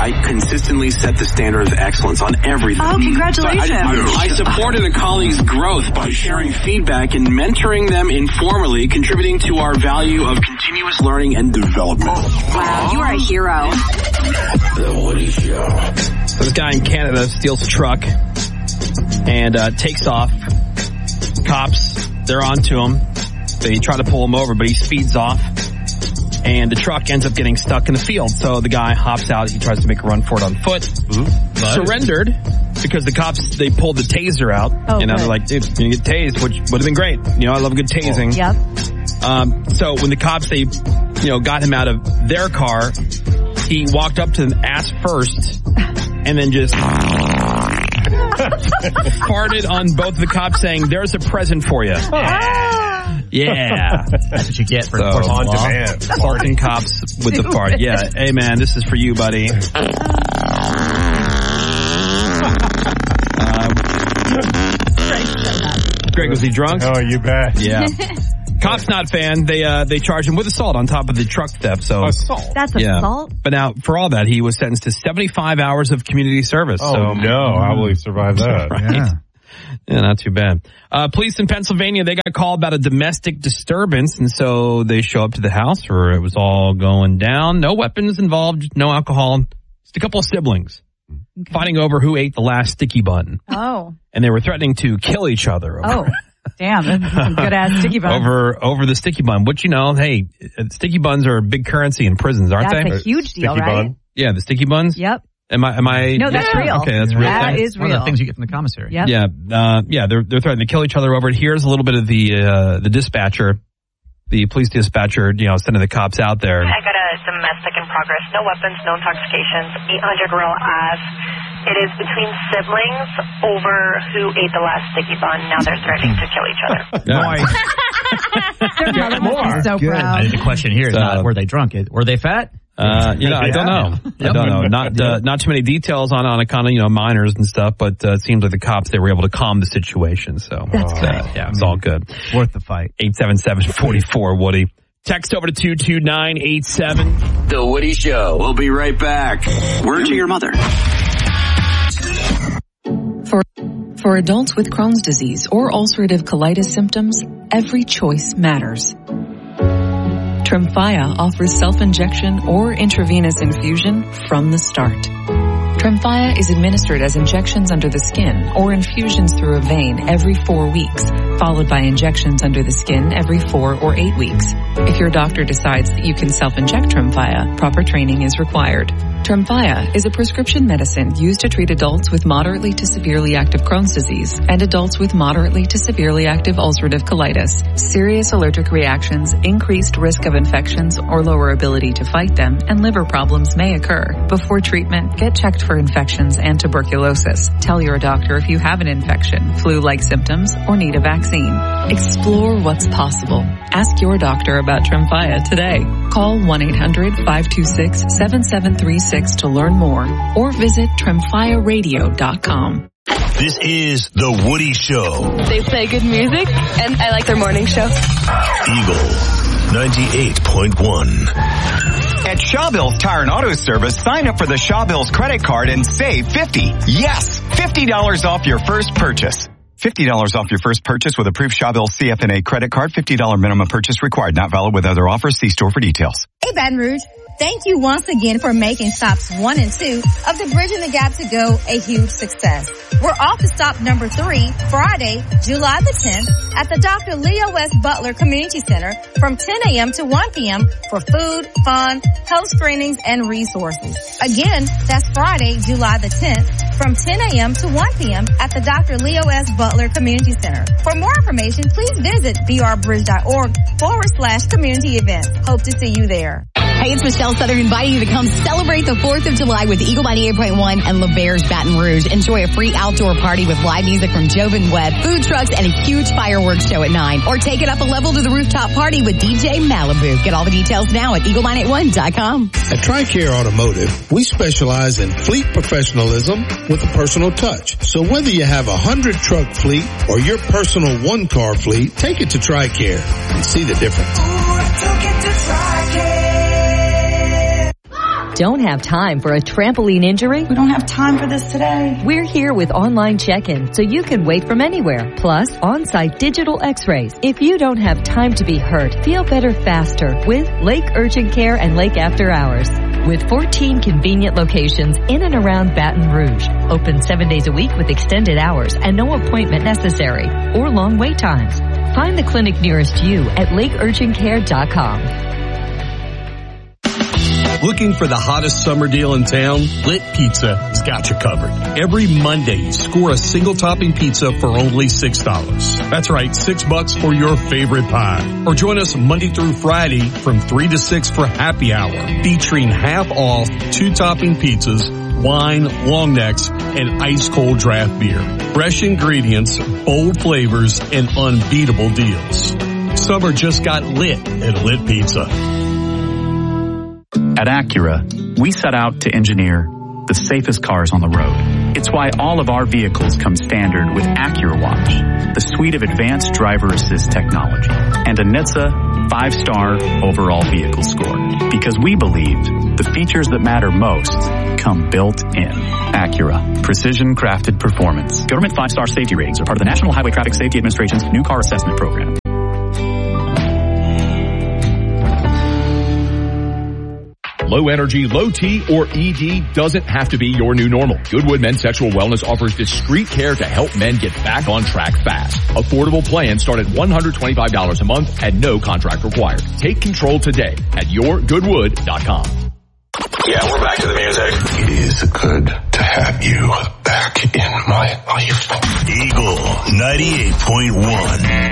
I consistently set the standard of excellence on everything. Oh, congratulations. I supported a colleague's growth by sharing feedback and mentoring them informally, contributing to our value of continuous learning and development. Wow, you are a hero. The Woody Show. So this guy in Canada steals a truck and takes off. Cops, they're onto him. They try to pull him over, but he speeds off. And the truck ends up getting stuck in the field. So the guy hops out. He tries to make a run for it on foot. Surrendered because the cops, they pulled the taser out. Oh, they're like, dude, you're going to get tased, which would have been great. I love a good tasing. Yep. So when the cops, they, got him out of their car, he walked up to them, asked first, and then just farted on both the cops saying, there's a present for you. Yeah. That's what you get for on demand. Farting cops with the fart. Yeah. Hey, man, this is for you, buddy. Greg, was he drunk? Oh, you bet. Yeah. Cops not fan. They charge him with assault on top of the truck theft. So assault. That's assault. But now, for all that, he was sentenced to 75 hours of community service. Oh, no. How will he survive that? Right. Yeah, not too bad. Police in Pennsylvania, they got a call about a domestic disturbance, and so they show up to the house where it was all going down. No weapons involved, no alcohol. Just a couple of siblings fighting over who ate the last sticky bun. Oh. And they were threatening to kill each other over damn, that's some good-ass sticky buns. over the sticky bun. But, hey, sticky buns are a big currency in prisons, aren't they? That's a huge deal, sticky right? Bun? Yeah, the sticky buns? Yep. Am I? No, that's real. Okay, that's real. That thing. is real. One of the things you get from the commissary. Yep. Yeah, they're threatening to kill each other over it. Here's a little bit of the dispatcher, the police dispatcher, sending the cops out there. I got a domestic in progress. No weapons, no intoxications. 800 Rural Ave. It is between siblings over who ate the last sticky bun. Now they're threatening to kill each other. Their mother must be so proud. I think the question here is not were they drunk? Were they fat? I don't know. I don't know. Not too many details on a kind of, minors and stuff, but it seems like the cops, they were able to calm the situation. So that's good. Yeah, it's all good. Worth the fight. 877-44 Woody. Text over to 22987. The Woody Show. We'll be right back. Word to your mother. For adults with Crohn's disease or ulcerative colitis symptoms, every choice matters. Tremfya offers self-injection or intravenous infusion from the start. Tremfya is administered as injections under the skin or infusions through a vein every 4 weeks, followed by injections under the skin every 4 or 8 weeks. If your doctor decides that you can self-inject Tremfya, proper training is required. Tremfya is a prescription medicine used to treat adults with moderately to severely active Crohn's disease and adults with moderately to severely active ulcerative colitis. Serious allergic reactions, increased risk of infections or lower ability to fight them, and liver problems may occur. Before treatment, get checked for infections and tuberculosis. Tell your doctor if you have an infection, flu-like symptoms, or need a vaccine. Explore what's possible. Ask your doctor about Tremfya today. Call 1-800-526-7736 to learn more or visit TremfyaRadio.com. This is The Woody Show. They play good music, and I like their morning show. Eagle 98.1. At Shawbills Tire and Auto Service, sign up for the Shawbills credit card and save $50. Yes, $50 off your first purchase. $50 off your first purchase with approved Shawbills CFNA credit card. $50 minimum purchase required. Not valid with other offers. See store for details. Hey, Baton Rouge. Thank you once again for making stops 1 and 2 of the Bridging the Gap to Go a huge success. We're off to stop number 3, Friday, July the 10th at the Dr. Leo S. Butler Community Center from 10 a.m. to 1 p.m. for food, fun, health screenings, and resources. Again, that's Friday, July the 10th from 10 a.m. to 1 p.m. at the Dr. Leo S. Butler Community Center. For more information, please visit brbridge.org/community events. Hope to see you there. Hey, it's Michelle Southern inviting you to come celebrate the 4th of July with Eagle 98.1 and LeBairs Baton Rouge. Enjoy a free outdoor party with live music from Jovan Webb, food trucks, and a huge fireworks show at 9. Or take it up a level to the rooftop party with DJ Malibu. Get all the details now at eagle981.com. At TRICARE Automotive, we specialize in fleet professionalism with a personal touch. So whether you have a 100-truck fleet or your personal one-car fleet, take it to TRICARE and see the difference. Don't have time for a trampoline injury? We don't have time for this today. We're here with online check-in so you can wait from anywhere. Plus, on-site digital x-rays. If you don't have time to be hurt, feel better faster with Lake Urgent Care and Lake After Hours. With 14 convenient locations in and around Baton Rouge. Open 7 days a week with extended hours and no appointment necessary or long wait times. Find the clinic nearest you at lakeurgentcare.com. Looking for the hottest summer deal in town? Lit Pizza has got you covered. Every Monday, score a single topping pizza for only $6. That's right, $6 for your favorite pie. Or join us Monday through Friday from 3 to 6 for happy hour, featuring half off 2 topping pizzas, wine, long necks, and ice cold draft beer. Fresh ingredients, bold flavors, and unbeatable deals. Summer just got lit at Lit Pizza. At Acura, we set out to engineer the safest cars on the road. It's why all of our vehicles come standard with Acura Watch, the suite of advanced driver assist technology, and a NHTSA 5-star overall vehicle score. Because we believe the features that matter most come built in. Acura, precision crafted performance. Government 5-star safety ratings are part of the National Highway Traffic Safety Administration's new car assessment program. Low energy, low T, or ED doesn't have to be your new normal. Goodwood Men's Sexual Wellness offers discreet care to help men get back on track fast. Affordable plans start at $125 a month and no contract required. Take control today at yourgoodwood.com. Yeah, we're back to the music. It is good to have you back in my life. Eagle 98.1.